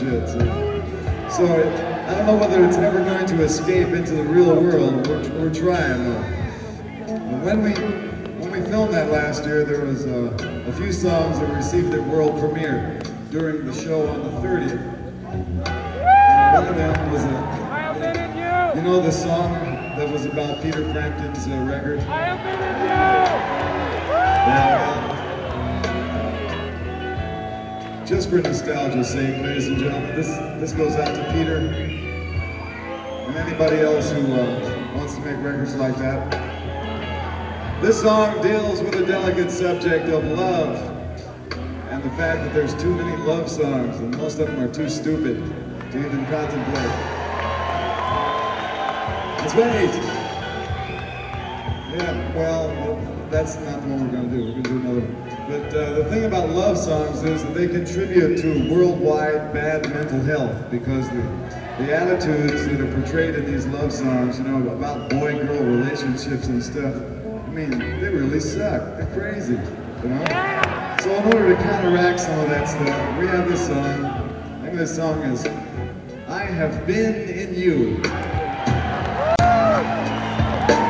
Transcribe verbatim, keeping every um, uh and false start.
shit. So, so it, I don't know whether it's ever going to escape into the real world. We're, we're trying though. But when we when we filmed that last year, there was uh, a few songs that received their world premiere during the show on the thirtieth. And one of them was a. You know the song that was about Peter Frampton's uh, record? I have been in you! Yeah, well, just for nostalgia's sake, ladies and gentlemen, this this goes out to Peter and anybody else who uh, wants to make records like that. This song deals with a delicate subject of love and the fact that there's too many love songs and most of them are too stupid to even contemplate. That's right. Yeah, well, that's not the one we're going to do. We're going to do another one. But uh, the thing about love songs is that they contribute to worldwide bad mental health because the, the attitudes that are portrayed in these love songs, you know, about boy-girl relationships and stuff, I mean, they really suck. They're crazy, you know? So in order to counteract some of that stuff, we have this song. I think this song is I Have Been in You.